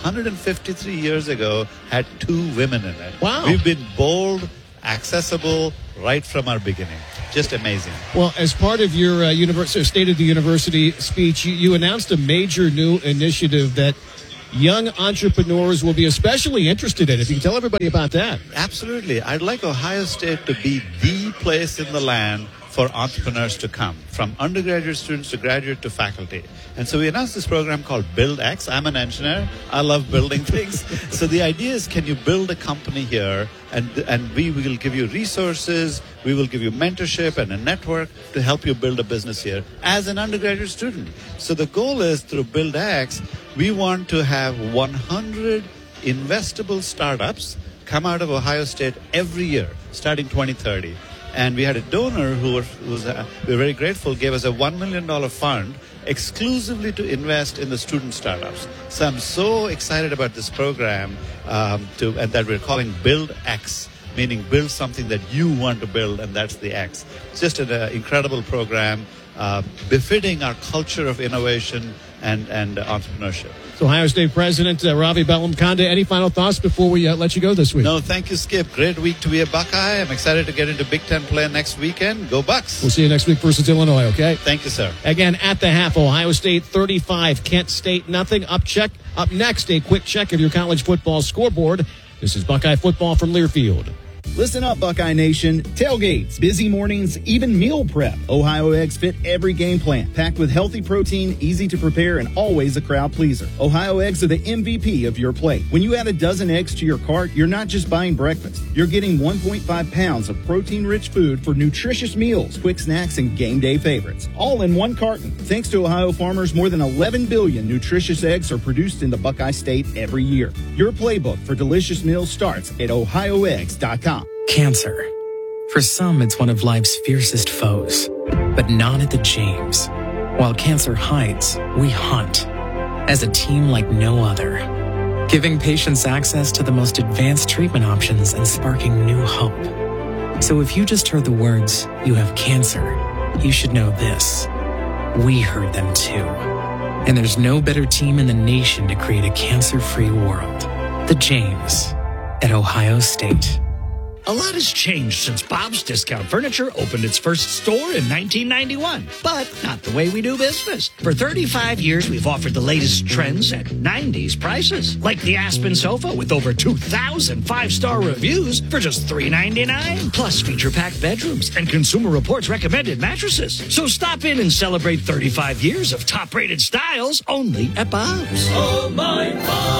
one hundred fifty-three years ago had two women in it. Wow. We've been bold, accessible, right from our beginning. Just amazing. Well, as part of your uh, university, State of the University speech, you, you announced a major new initiative that young entrepreneurs will be especially interested in. If you can tell everybody about that. Absolutely. I'd like Ohio State to be the place in the land for entrepreneurs to come, from undergraduate students to graduate to faculty. And so we announced this program called BuildX. I'm an engineer. I love building things. So the idea is, can you build a company here, and and we will give you resources, we will give you mentorship and a network to help you build a business here as an undergraduate student. So the goal is, through BuildX, we want to have one hundred investable startups come out of Ohio State every year, starting twenty thirty. And we had a donor who was, was uh, we were very grateful, gave us a one million dollars fund exclusively to invest in the student startups. So I'm so excited about this program um, to, and that we're calling Build X, meaning build something that you want to build, and that's the X. It's just an uh, incredible program, uh, befitting our culture of innovation and, and uh, entrepreneurship. So Ohio State President uh, Ravi Bellamkonda, any final thoughts before we uh, let you go this week? No, thank you, Skip. Great week to be a Buckeye. I'm excited to get into Big Ten play next weekend. Go Bucks. We'll see you next week versus Illinois, okay? Thank you, sir. Again, at the half, Ohio State thirty-five, Kent State nothing. Up check. Up next, a quick check of your college football scoreboard. This is Buckeye Football from Learfield. Listen up, Buckeye Nation. Tailgates, busy mornings, even meal prep. Ohio Eggs fit every game plan. Packed with healthy protein, easy to prepare, and always a crowd pleaser. Ohio Eggs are the M V P of your plate. When you add a dozen eggs to your cart, you're not just buying breakfast. You're getting one point five pounds of protein-rich food for nutritious meals, quick snacks, and game day favorites. All in one carton. Thanks to Ohio farmers, more than eleven billion nutritious eggs are produced in the Buckeye State every year. Your playbook for delicious meals starts at ohio eggs dot com. Cancer. For some, it's one of life's fiercest foes, but not at the James. While cancer hides, we hunt as a team like no other, giving patients access to the most advanced treatment options and sparking new hope. So if you just heard the words, "you have cancer," you should know this. We heard them too. And there's no better team in the nation to create a cancer-free world. The James at Ohio State. A lot has changed since Bob's Discount Furniture opened its first store in nineteen ninety-one, but not the way we do business. For thirty-five years, we've offered the latest trends at nineties prices, like the Aspen sofa with over two thousand five-star reviews for just three ninety-nine, plus feature-packed bedrooms and Consumer Reports recommended mattresses. So stop in and celebrate thirty-five years of top-rated styles only at Bob's. Oh, my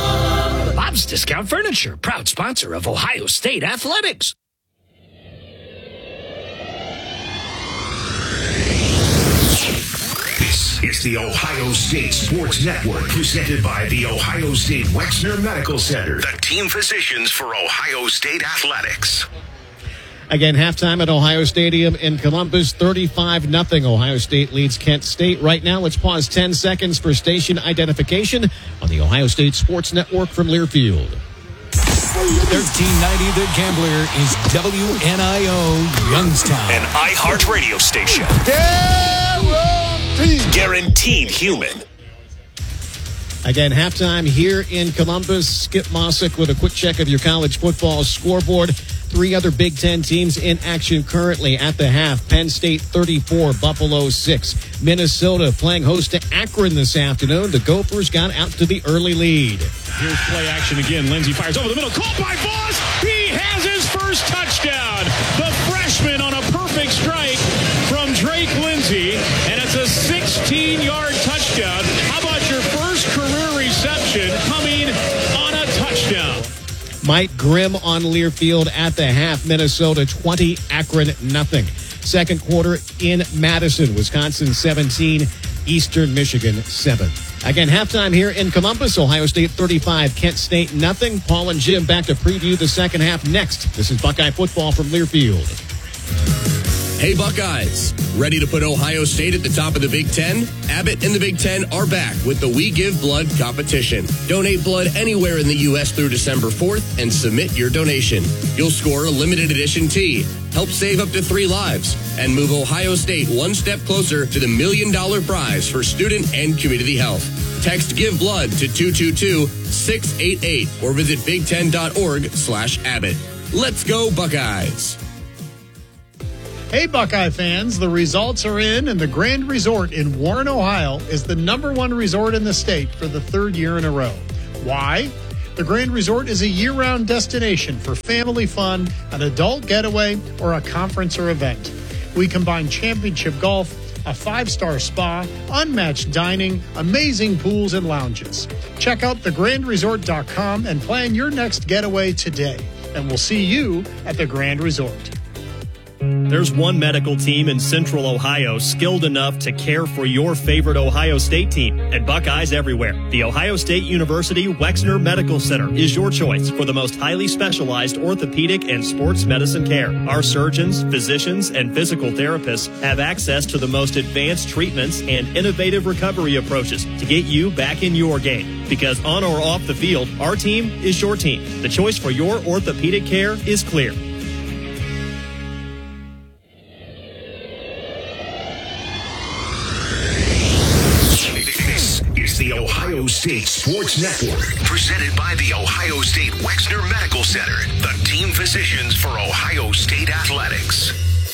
Bob! Bob's Discount Furniture, proud sponsor of Ohio State Athletics. This is the Ohio State Sports Network, presented by the Ohio State Wexner Medical Center, the team physicians for Ohio State Athletics. Again, halftime at Ohio Stadium in Columbus, thirty-five nothing. Ohio State leads Kent State. Right now, let's pause ten seconds for station identification on the Ohio State Sports Network from Learfield. thirteen ninety The Gambler is W N I O Youngstown. An iHeart radio station. Guaranteed. Guaranteed human. Again, halftime here in Columbus. Skip Mossick with a quick check of your college football scoreboard. Three other Big Ten teams in action currently at the half. Penn State thirty-four, Buffalo six. Minnesota playing host to Akron this afternoon. The Gophers got out to the early lead. Here's play action again. Lindsey fires over the middle. Caught by Voss. He has his first touchdown. The freshman on a perfect strike from Drake Lindsey. And it's a sixteen-yard touchdown. How about your first career reception coming on a touchdown? Mike Grimm on Learfield at the half. Minnesota twenty, Akron nothing. Second quarter in Madison, Wisconsin seventeen, Eastern Michigan seven. Again, halftime here in Columbus, Ohio State thirty-five, Kent State nothing. Paul and Jim back to preview the second half next. This is Buckeye Football from Learfield. Hey Buckeyes, ready to put Ohio State at the top of the Big Ten? Abbott and the Big Ten are back with the We Give Blood competition. Donate blood anywhere in the U S through December fourth and submit your donation. You'll score a limited edition tee, help save up to three lives, and move Ohio State one step closer to the million dollar prize for student and community health. Text Give Blood to two two two, six eight eight or visit big ten dot org slash Abbott. Let's go, Buckeyes. Hey, Buckeye fans, the results are in, and the Grand Resort in Warren, Ohio is the number one resort in the state for the third year in a row. Why? The Grand Resort is a year-round destination for family fun, an adult getaway, or a conference or event. We combine championship golf, a five-star spa, unmatched dining, amazing pools and lounges. Check out the grand resort dot com and plan your next getaway today. And we'll see you at the Grand Resort. There's one medical team in Central Ohio skilled enough to care for your favorite Ohio State team, and Buckeyes everywhere. The Ohio State University Wexner Medical Center is your choice for the most highly specialized orthopedic and sports medicine care. Our surgeons, physicians, and physical therapists have access to the most advanced treatments and innovative recovery approaches to get you back in your game. Because on or off the field, our team is your team. The choice for your orthopedic care is clear. The Ohio State Sports Network, presented by the Ohio State Wexner Medical Center, the team physicians for Ohio State Athletics.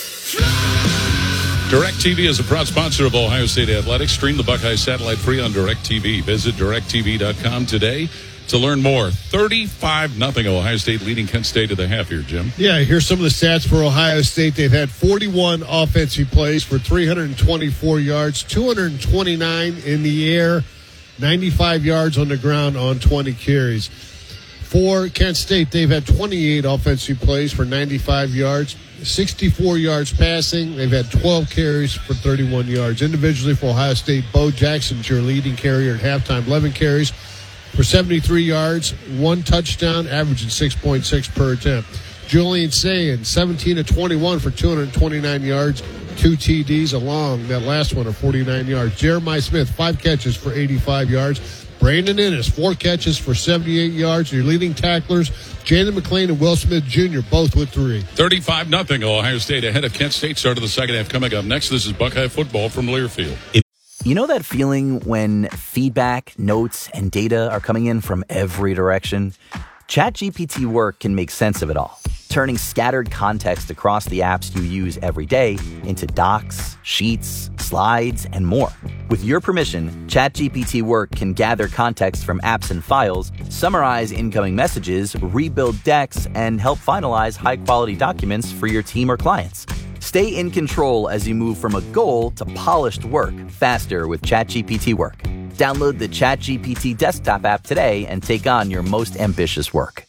DirecTV is a proud sponsor of Ohio State Athletics. Stream the Buckeyes satellite free on DirecTV. Visit direct t v dot com today to learn more. thirty-five nothing Ohio State leading Kent State at the half here, Jim. Yeah, here's some of the stats for Ohio State. They've had forty-one offensive plays for three hundred twenty-four yards, two hundred twenty-nine in the air, ninety-five yards on the ground on twenty carries. For Kent State, they've had twenty-eight offensive plays for ninety-five yards, sixty-four yards passing. They've had twelve carries for thirty-one yards. Individually for Ohio State, Bo Jackson's your leading carrier at halftime, eleven carries for seventy-three yards, one touchdown, averaging six point six per attempt. Julian Sayin, seventeen of twenty-one for two hundred twenty-nine yards, two T Ds along that last one of forty-nine yards. Jeremiah Smith, five catches for eighty-five yards. Brandon Ennis, four catches for seventy-eight yards. Your leading tacklers, Jalen McLean and Will Smith Junior, both with three. thirty-five nothing Ohio State ahead of Kent State. Start of the second half coming up next. This is Buckeye football from Learfield. You know that feeling when feedback, notes, and data are coming in from every direction? ChatGPT Work can make sense of it all, turning scattered context across the apps you use every day into docs, sheets, slides, and more. With your permission, ChatGPT Work can gather context from apps and files, summarize incoming messages, rebuild decks, and help finalize high-quality documents for your team or clients. Stay in control as you move from a goal to polished work faster with ChatGPT Work. Download the ChatGPT desktop app today and take on your most ambitious work.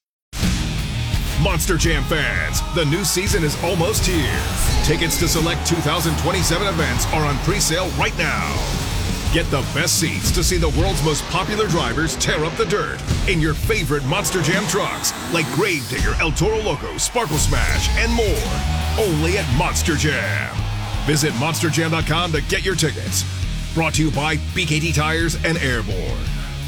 Monster Jam fans, the new season is almost here. Tickets to select two thousand twenty-seven events are on pre-sale right now. Get the best seats to see the world's most popular drivers tear up the dirt in your favorite Monster Jam trucks like Gravedigger, El Toro Loco, Sparkle Smash, and more. Only at Monster Jam. Visit monster jam dot com to get your tickets. Brought to you by B K T Tires and Airborne.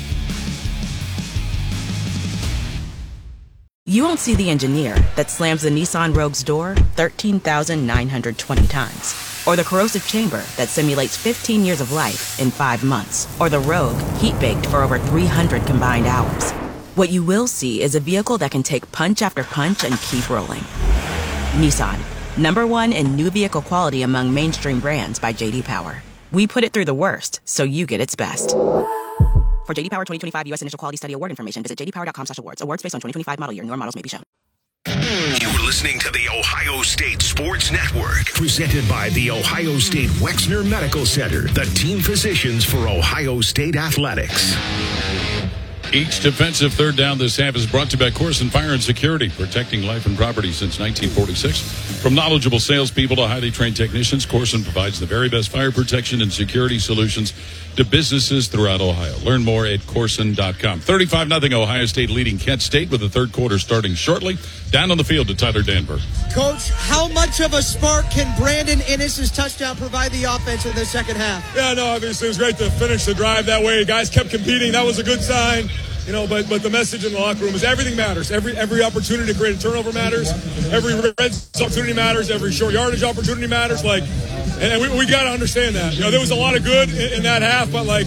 You won't see the engineer that slams the Nissan Rogue's door thirteen thousand nine hundred twenty times. Or the corrosive chamber that simulates fifteen years of life in five months. Or the Rogue heat-baked for over three hundred combined hours. What you will see is a vehicle that can take punch after punch and keep rolling. Nissan, number one in new vehicle quality among mainstream brands by J D Power. We put it through the worst, so you get its best. For J D Power twenty twenty-five U S Initial Quality Study Award information, visit j d power dot com slash awards. Awards based on twenty twenty-five model year. Newer models may be shown. You're listening to the Ohio State Sports Network, presented by the Ohio State Wexner Medical Center, the team physicians for Ohio State Athletics. Each defensive third down this half is brought to you by Corson Fire and Security, protecting life and property since nineteen forty-six. From knowledgeable salespeople to highly trained technicians, Corson provides the very best fire protection and security solutions to businesses throughout Ohio. Learn more at corson dot com. thirty-five nothing Ohio State leading Kent State with the third quarter starting shortly. Down on the field to Tyler Danver. Coach, how much of a spark can Brandon Ennis' touchdown provide the offense in the second half? Yeah, no, obviously it was great to finish the drive that way. Guys kept competing. That was a good sign. You know, but but the message in the locker room is everything matters. Every every opportunity to create a turnover matters. Every red opportunity matters. Every short yardage opportunity matters. Like, and we, we got to understand that. You know, there was a lot of good in, in that half, but like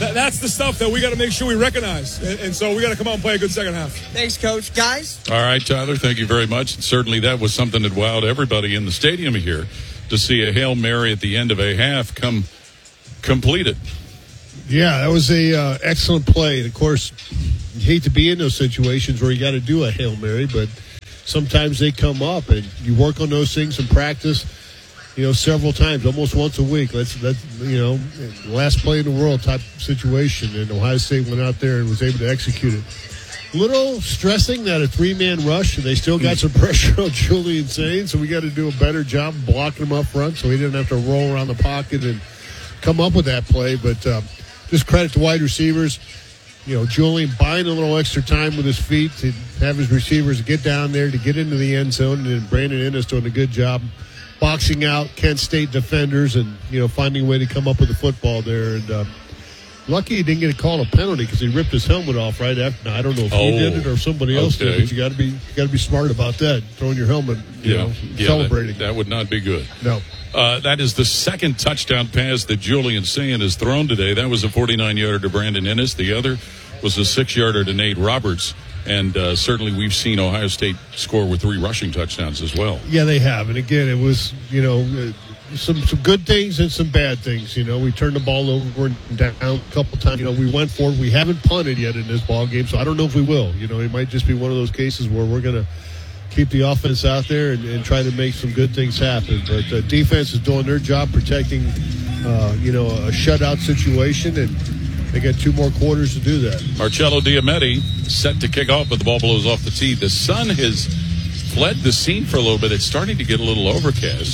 that, that's the stuff that we got to make sure we recognize. And, and so we got to come out and play a good second half. Thanks, Coach. Guys? All right, Tyler, thank you very much. And certainly that was something that wowed everybody in the stadium here to see a Hail Mary at the end of a half come completed. Yeah, that was a uh, excellent play. And, of course, you hate to be in those situations where you got to do a Hail Mary, but sometimes they come up, and you work on those things in practice, you know, several times, almost once a week. That's, that's you know, last play in the world type situation, and Ohio State went out there and was able to execute it. Little stressing that a three-man rush, and they still got some pressure on Julian Sain, so we got to do a better job blocking him up front so he didn't have to roll around the pocket and come up with that play. But uh, just credit to wide receivers. You know, Julian buying a little extra time with his feet to have his receivers get down there to get into the end zone, and Brandon Ennis doing a good job boxing out Kent State defenders and, you know, finding a way to come up with the football there. And uh, lucky he didn't get a call a penalty because he ripped his helmet off right after. Now, I don't know if oh, he did it or somebody else okay. did it. You got to be you got to be smart about that. Throwing your helmet, you yeah, know, yeah, celebrating. That, that would not be good. No. Uh, that is the second touchdown pass that Julian Sain has thrown today. That was a forty-nine-yarder to Brandon Ennis. The other was a six-yarder to Nate Roberts. And uh, certainly we've seen Ohio State score with three rushing touchdowns as well. Yeah, they have. And, again, it was, you know, uh, some some good things and some bad things. You know, we turned the ball over and down a couple times. You know, we went for it. We haven't punted yet in this ball game, so I don't know if we will. You know, it might just be one of those cases where we're going to keep the offense out there and, and try to make some good things happen. But the defense is doing their job protecting, uh, you know, a shutout situation, and they got two more quarters to do that. Marcello Diametti set to kick off, but the ball blows off the tee. The sun has fled the scene for a little bit. It's starting to get a little overcast.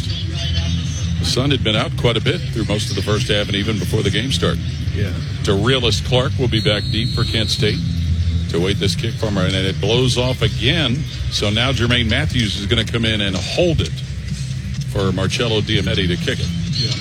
The sun had been out quite a bit through most of the first half and even before the game started. Yeah. To Realist Clark will be back deep for Kent State to wait this kick from her, and it blows off again. So now Jermaine Matthews is going to come in and hold it for Marcello Diametti to kick it. Yeah.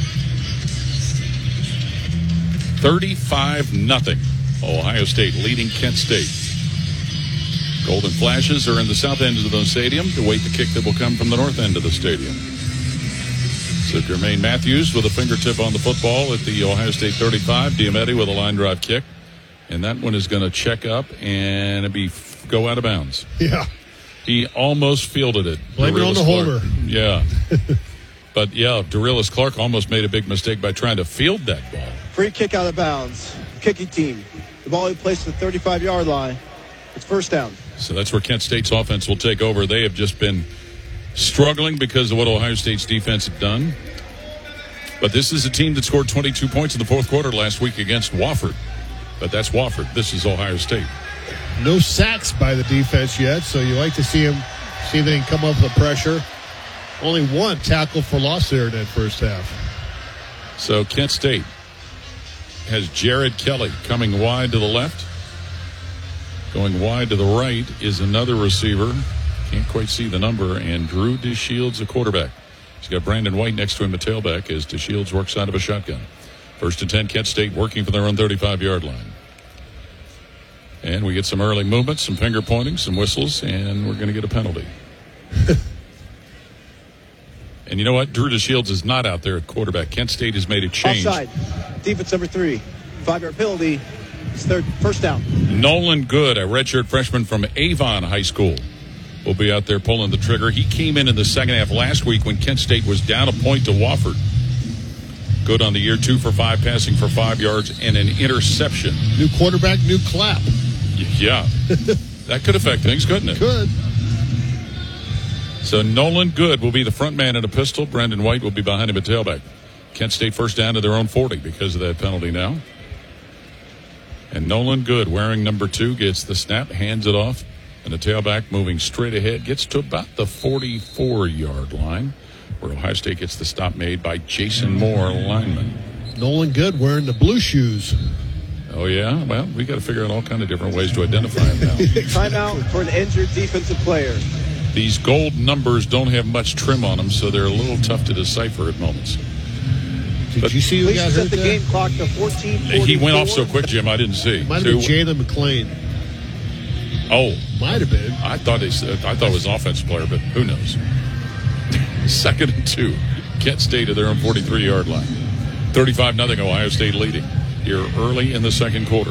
thirty-five nothing. Ohio State leading Kent State. Golden Flashes are in the south end of the stadium to wait the kick that will come from the north end of the stadium. So Jermaine Matthews with a fingertip on the football at the Ohio State thirty-five. Diametti with a line drive kick. And that one is going to check up and be go out of bounds. Yeah. He almost fielded it. Blame it on the holder. Yeah. But, yeah, Darius Clark almost made a big mistake by trying to field that ball. Free kick out of bounds. Kicking team. The ball will be placed at the thirty-five-yard line. It's first down. So that's where Kent State's offense will take over. They have just been struggling because of what Ohio State's defense have done. But this is a team that scored twenty-two points in the fourth quarter last week against Wofford. But that's Wofford. This is Ohio State. No sacks by the defense yet, so you like to see them see if they can come up with the pressure. Only one tackle for loss there in that first half. So Kent State has Jared Kelly coming wide to the left. Going wide to the right is another receiver. Can't quite see the number. And Drew DeShields, a quarterback. He's got Brandon White next to him, a tailback, as DeShields works out of a shotgun. First and ten, Kent State working for their own thirty-five-yard line. And we get some early movement, some finger pointing, some whistles, and we're going to get a penalty. And you know what? Drew DeShields is not out there at quarterback. Kent State has made a change. Offside. Defense number three. Five-yard penalty. It's third, first down. Nolan Good, a redshirt freshman from Avon High School, will be out there pulling the trigger. He came in in the second half last week when Kent State was down a point to Wofford. Good on the year, two for five, passing for five yards and an interception. New quarterback, new clap. Yeah. That could affect things, couldn't it? Could. So Nolan Good will be the front man in a pistol. Brandon White will be behind him at tailback. Kent State first down to their own forty because of that penalty now. And Nolan Good, wearing number two, gets the snap, hands it off. And the tailback moving straight ahead gets to about the forty-four-yard line, where Ohio State gets the stop made by Jason Moore, lineman. Nolan Good wearing the blue shoes. Oh, yeah? Well, we got to figure out all kind of different ways to identify him now. Timeout for an injured defensive player. These gold numbers don't have much trim on them, so they're a little tough to decipher at moments. Did but you see who got hurt the there? game clock to fourteen forty-four. He went off so quick, Jim, I didn't see. Might have been Jalen McClain. Oh. Might have been. I thought he said, I thought it was an offensive player, but who knows? Second and two. Kent State at their own forty-three-yard line. thirty-five nothing Ohio State leading. here early in the second quarter.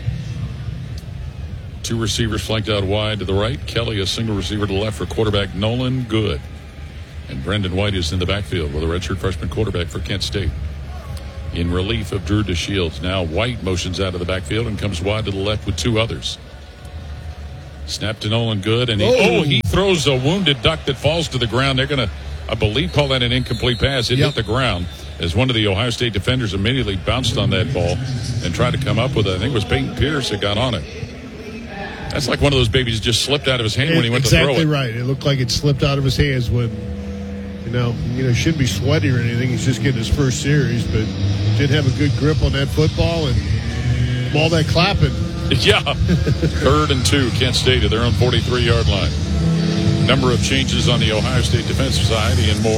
Two receivers flanked out wide to the right. Kelly, a single receiver to the left for quarterback Nolan Good. And Brendan White is in the backfield with a redshirt freshman quarterback for Kent State. In relief of Drew DeShields. Now White motions out of the backfield and comes wide to the left with two others. Snap to Nolan Good, and he, oh. oh, he throws a wounded duck that falls to the ground. They're going to, I believe, call that an incomplete pass. It yep. hit the ground as one of the Ohio State defenders immediately bounced on that ball and tried to come up with it. I think it was Peyton Pierce that got on it. That's like one of those babies just slipped out of his hand it, when he went exactly to throw it. Exactly right. It looked like it slipped out of his hands when, you know, you know, shouldn't be sweaty or anything. He's just getting his first series, but did have a good grip on that football and all that clapping. Yeah. Third and two, Kent State at their own forty-three-yard line. Number of changes on the Ohio State defensive side, and more.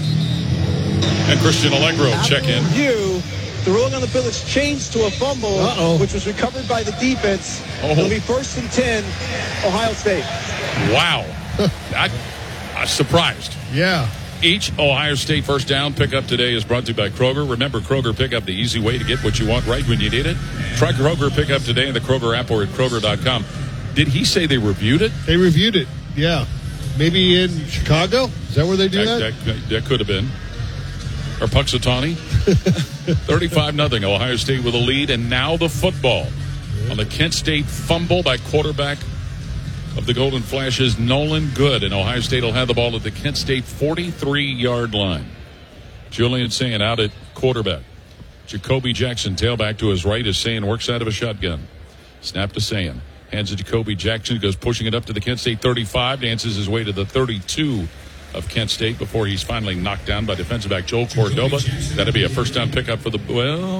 And Christian Allegro check in. You, the ruling on the bill is changed to a fumble, Uh-oh. which was recovered by the defense. Oh. It'll be first and ten, Ohio State. Wow. I, I'm surprised. Yeah. Each Ohio State first down pickup today is brought to you by Kroger. Remember, Kroger Pickup, the easy way to get what you want right when you need it. Try Kroger Pickup today in the Kroger app or at Kroger dot com. Did he say they reviewed it? They reviewed it, yeah. Maybe in Chicago? Is that where they do that? That, that, that could have been. Or Puxatawny. thirty-five nothing. Ohio State with a lead, and now the football. On the Kent State fumble by quarterback of the Golden Flashes, Nolan Good, and Ohio State will have the ball at the Kent State forty-three-yard line. Julian Sayin out at quarterback. Jacoby Jackson, tailback to his right, as Sayin works out of a shotgun. Snap to Sayin. Hands to Jacoby Jackson, goes pushing it up to the Kent State thirty-five, dances his way to the thirty-two of Kent State before he's finally knocked down by defensive back Joel Cordoba. That'll be a first down pickup for the, well,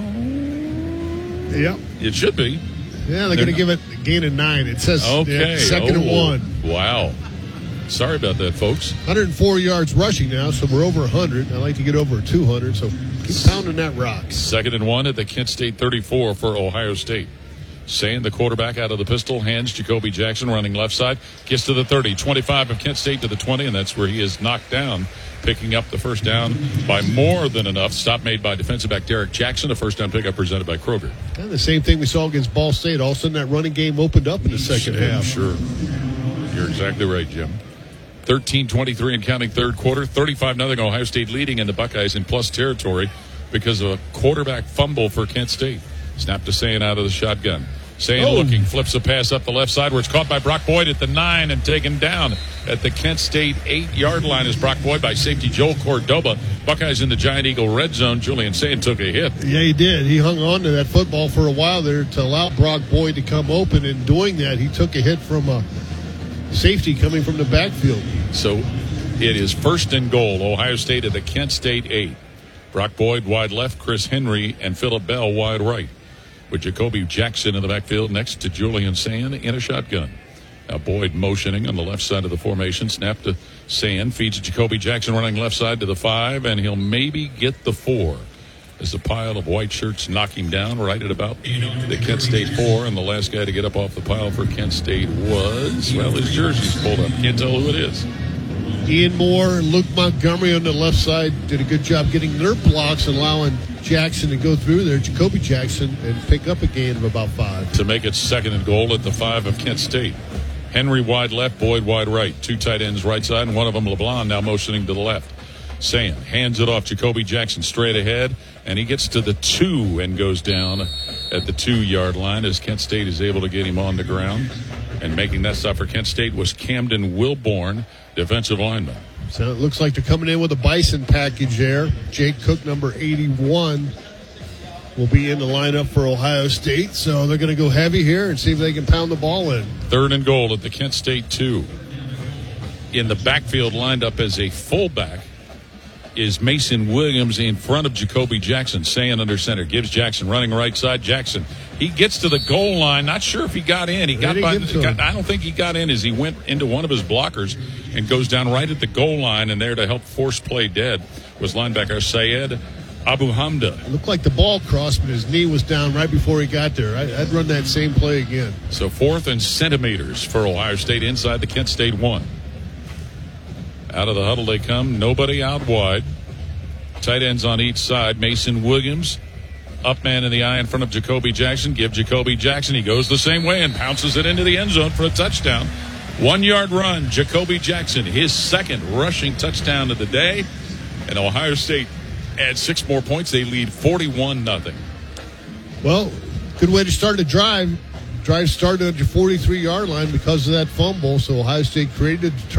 yeah, it should be. Yeah, they're, they're going to give it a gain of nine. It says okay. yeah, second oh, and one. Wow. Sorry about that, folks. one hundred four yards rushing now, so we're over one hundred. I like to get over two hundred, so keep pounding that rock. Second and one at the Kent State thirty-four for Ohio State. Sayin, the quarterback, out of the pistol, hands Jacoby Jackson running left side, gets to the thirty, twenty-five of Kent State to the twenty, and that's where he is knocked down, picking up the first down by more than enough. Stop made by defensive back Derek Jackson, a first down pickup presented by Kroger. And the same thing we saw against Ball State. All of a sudden that running game opened up in the second sure, half. Sure. You're exactly right, Jim. thirteen twenty-three and counting third quarter, thirty-five nothing Ohio State leading, and the Buckeyes in plus territory because of a quarterback fumble for Kent State. Snap to Sayin out of the shotgun. Sayin oh. looking, flips a pass up the left side where it's caught by Brock Boyd at the nine and taken down at the Kent State eight-yard line is Brock Boyd by safety Joel Cordoba. Buckeyes in the Giant Eagle red zone. Julian Sayin took a hit. Yeah, he did. He hung on to that football for a while there to allow Brock Boyd to come open. In doing that, he took a hit from a safety coming from the backfield. So it is first and goal. Ohio State at the Kent State eight. Brock Boyd wide left, Chris Henry and Phillip Bell wide right, with Jacoby Jackson in the backfield next to Julian Sayin in a shotgun. Now Boyd motioning on the left side of the formation. Snap to Sayin, feeds Jacoby Jackson running left side to the five, and he'll maybe get the four as the pile of white shirts knock him down right at about the Kent State four. And the last guy to get up off the pile for Kent State was, well, his jersey's pulled up. Can't tell who it is. Ian Moore and Luke Montgomery on the left side did a good job getting their blocks and allowing Jackson to go through there, Jacoby Jackson, and pick up a gain of about five. To make it second and goal at the five of Kent State. Henry wide left, Boyd wide right. Two tight ends right side, and one of them, LeBlanc, now motioning to the left. Sayin hands it off Jacoby Jackson straight ahead, and he gets to the two and goes down at the two-yard line as Kent State is able to get him on the ground. And making that stop for Kent State was Camden Wilborn, defensive lineman. So it looks like they're coming in with a Bison package there. Jake Cook, number eighty-one, will be in the lineup for Ohio State. So they're going to go heavy here and see if they can pound the ball in. Third and goal at the Kent State two. In the backfield, lined up as a fullback, is Mason Williams in front of Jacoby Jackson. Sayin under center. Gives Jackson running right side. Jackson, he gets to the goal line. Not sure if he got in. He got by. Got, I don't think he got in as he went into one of his blockers and goes down right at the goal line. And there to help force play dead was linebacker Syed Abu Hamda. It looked like the ball crossed, but his knee was down right before he got there. I, I'd run that same play again. So fourth and centimeters for Ohio State inside the Kent State one. Out of the huddle they come. Nobody out wide. Tight ends on each side. Mason Williams Up man in the eye in front of Jacoby Jackson. Give Jacoby Jackson. He goes the same way and pounces it into the end zone for a touchdown. One-yard run. Jacoby Jackson, his second rushing touchdown of the day. And Ohio State adds six more points. They lead forty-one nothing. Well, good way to start the drive. Drive started at your forty-three-yard line because of that fumble. So Ohio State created the